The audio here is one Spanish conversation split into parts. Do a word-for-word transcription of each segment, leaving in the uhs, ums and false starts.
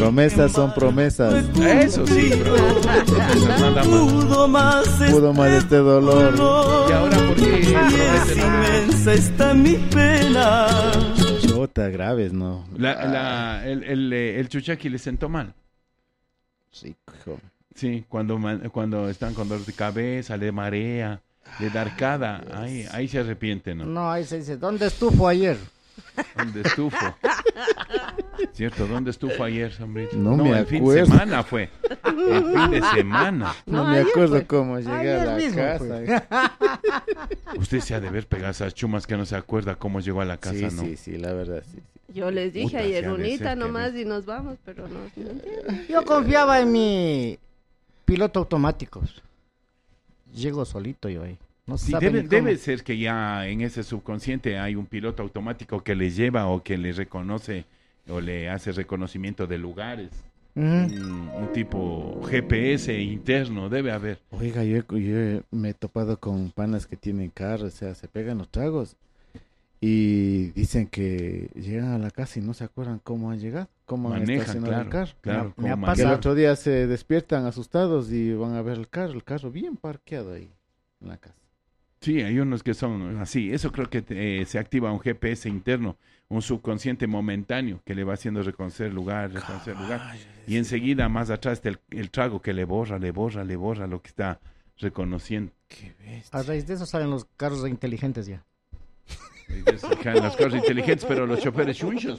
Promesas son promesas. Eso sí, bro. Promesas nada más. Pudo más, Pudo más este dolor. Y ahora, ¿por qué promete no? inmensa está mi pena. Chota, graves, ¿no? La, la, el, el, el chuchaqui le sentó mal. Sí, hijo. Sí, cuando, man- cuando están con dolor de cabeza, le marea, le da arcada, ahí, ahí se arrepiente, ¿no? No, ahí se dice, ¿dónde estufo ayer? ¿Dónde estufo? ¿Cierto? ¿Dónde estufo ayer, sombrito? No me el fin de acuerdo. semana fue. El fin de semana. No, No, me ayer acuerdo fue. cómo llegué Ayer a la mismo casa. fue. Usted se ha de ver pegar esas chumas que no se acuerda cómo llegó a la casa, Sí, ¿no? sí, sí, la verdad, sí. sí. Yo les dije Puta, ayer, se ha de unita ser que nomás ves. y nos vamos, pero no. no entiendo. Yo confiaba en mi piloto automático. Llego solito yo ahí. No se Sí, sabe debe, ni cómo. debe ser que ya en ese subconsciente hay un piloto automático que le lleva o que le reconoce o le hace reconocimiento de lugares. Ujú. Un, un tipo G P S interno debe haber. Oiga, yo, he- yo he- me he topado con panas que tienen carro, o sea, se pegan los tragos y dicen que llegan a la casa y no se acuerdan cómo han llegado, cómo han Manejan, estacionado claro. el carro. Claro, Me ha- como me ha manejan. Que el pasado. otro día se despiertan asustados y van a ver el carro, el carro bien parqueado ahí en la casa. Sí, hay unos que son así. Eso creo que eh, se activa un G P S interno, un subconsciente momentáneo que le va haciendo reconocer lugar, reconocer lugar. Y enseguida más atrás está el, el trago que le borra, le borra, le borra lo que está reconociendo. Qué bestia. A raíz de eso salen los carros inteligentes ya. Y eso, caen los carros inteligentes, pero los choferes chunchos.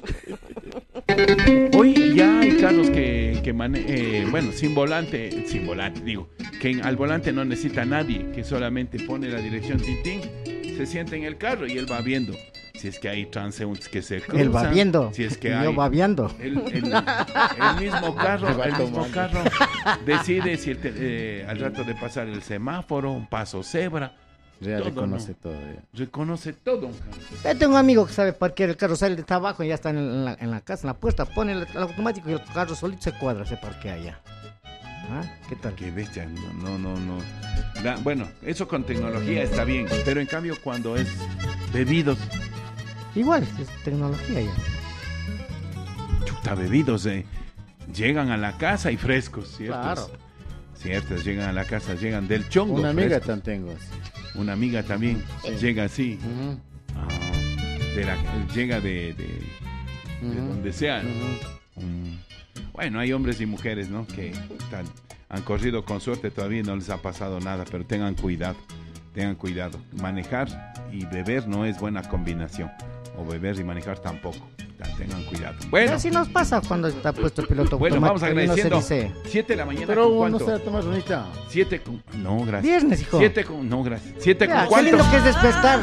Hoy ya hay carros que, que mane eh, bueno, sin volante, sin volante, digo, que en- al volante no necesita nadie, que solamente pone la dirección tintín, se sienta en el carro y él va viendo si es que hay transeúntes que se cruzan. Él va viendo. Si es que y hay... yo babeando. El, el- el mismo carro, Va el mismo tomando. carro decide si el te- eh, al rato de pasar el semáforo, un paso cebra, Ya todo, reconoce ¿no? todo. Ya. reconoce todo un carro. Yo tengo un amigo que sabe parquear el carro, sale de está abajo y ya está en la, en la casa, en la puerta, pone el, el automático y el carro solito se cuadra, se parquea allá. ¿Ah? ¿Qué tal? Qué bestia, no, no, no. La- bueno, eso con tecnología está bien, pero en cambio cuando es bebidos, Igual, es tecnología ya. chuta, bebidos, eh, llegan a la casa y frescos, ¿cierto? Claro. Ciertos, llegan a la casa, llegan del chongo. Una amiga frescos. tan tengo así. Una amiga también llega así. Ujú, Ah, de la- llega de, de, de ujú, donde sea. ujú. Mm. Bueno, hay hombres y mujeres, ¿no? Que tal, han corrido con suerte, todavía no les ha pasado nada, pero tengan cuidado, tengan cuidado. Manejar y beber no es buena combinación, o beber y manejar tampoco. Ta- Tengan cuidado. Bueno, Así nos pasa cuando está puesto el piloto bueno, vamos automático y uno se agradeciendo. dice, Siete de la mañana. Pero ¿con uno cuánto? se va a tomar bonita. Siete con... No, gracias. viernes, hijo. Siete con... No, gracias. Siete Ya, con qué cuánto. lindo que es despertar.